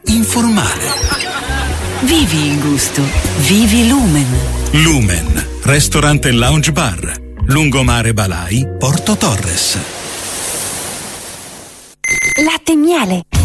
informale. Vivi il gusto. Vivi Lumen. Lumen, ristorante e lounge bar. Lungomare Balai, Porto Torres. Latte e miele.